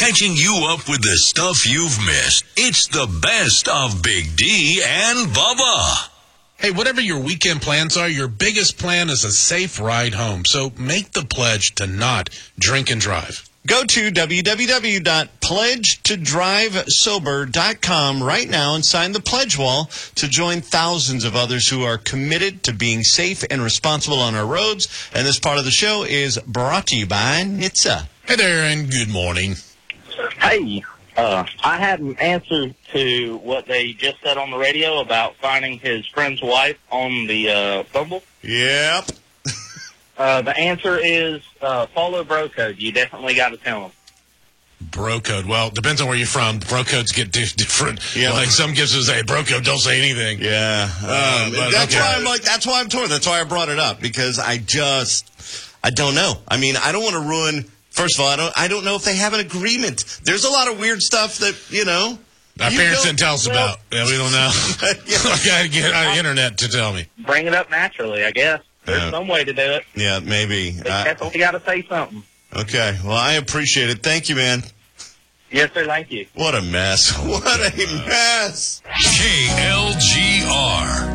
catching you up with the stuff you've missed. It's the best of Big D and Bubba. Hey, whatever your weekend plans are, your biggest plan is a safe ride home. So make the pledge to not drink and drive. Go to www.pledgetodrivesober.com right now and sign the pledge wall to join thousands of others who are committed to being safe and responsible on our roads. And this part of the show is brought to you by NHTSA. Hey there, and good morning. Hey, I had an answer to what they just said on the radio about finding his friend's wife on the Bumble. Yep. The answer is follow bro code. You definitely got to tell them. Bro code. Well, depends on where you're from. Bro codes get different. Yeah. Like some gives us a bro code, don't say anything. Yeah. That's why I'm torn. That's why I brought it up, because I don't know. I mean, I don't want to ruin. First of all, I don't know if they have an agreement. There's a lot of weird stuff that, Our parents didn't tell us about. Yeah, we don't know. I got to get on the internet to tell me. Bring it up naturally, I guess. There's some way to do it. Yeah, maybe. They definitely got to say something. Okay. Well, I appreciate it. Thank you, man. Yes, sir. Thank you. What a mess. What a mess. KLGR.